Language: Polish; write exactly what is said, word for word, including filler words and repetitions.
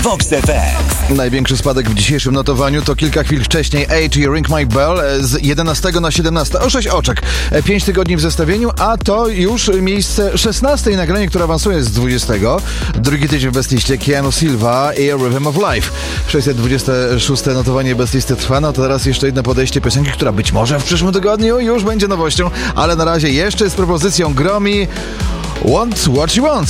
Vox F M. Największy spadek w dzisiejszym notowaniu to kilka chwil wcześniej A T Ring My Bell z jedenastego na siedemnaste, o sześć oczek. pięć tygodni w zestawieniu, a to już miejsce szesnaste i nagranie, które awansuje z dwudziestego. Drugi tydzień w bestliście Keanu Silva i Rhythm of Life. sześćset dwudzieste szóste notowanie bestlisty trwa, no to teraz jeszcze jedno podejście piosenki, która być może w przyszłym tygodniu już będzie nowością, ale na razie jeszcze z propozycją gromi Want What You Want.